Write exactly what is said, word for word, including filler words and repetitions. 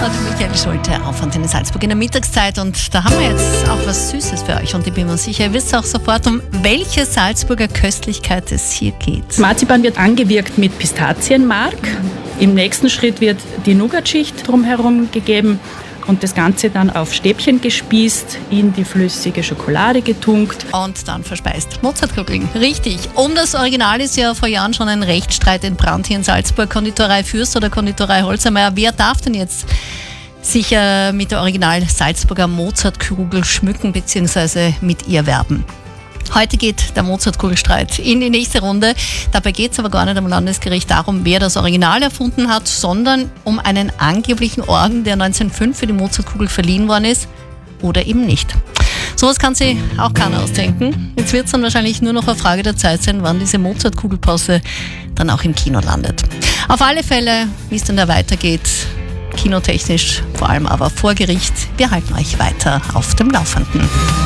und Michael Schulte auf Antenne Salzburg in der Mittagszeit. Und da haben wir jetzt auch was Süßes für euch. Und ich bin mir sicher, ihr wisst auch sofort, um welche Salzburger Köstlichkeit es hier geht. Marzipan wird angewirkt mit Pistazienmark. Im nächsten Schritt wird die Nougatschicht drumherum gegeben und das Ganze dann auf Stäbchen gespießt, in die flüssige Schokolade getunkt. Und dann verspeist. Mozartkugeln, richtig. Um das Original ist ja vor Jahren schon ein Rechtsstreit entbrannt hier in Salzburg. Konditorei Fürst oder Konditorei Holzermeier. Wer darf denn jetzt sich äh, mit der Original Salzburger Mozartkugel schmücken bzw. mit ihr werben? Heute geht der Mozartkugelstreit in die nächste Runde. Dabei geht es aber gar nicht am Landesgericht darum, wer das Original erfunden hat, sondern um einen angeblichen Orden, der neunzehnhundertfünf für die Mozartkugel verliehen worden ist oder eben nicht. Sowas kann sich auch keiner ausdenken. Jetzt wird es dann wahrscheinlich nur noch eine Frage der Zeit sein, wann diese Mozartkugelpause dann auch im Kino landet. Auf alle Fälle, wie es dann da weitergeht, kinotechnisch, vor allem aber vor Gericht, wir halten euch weiter auf dem Laufenden.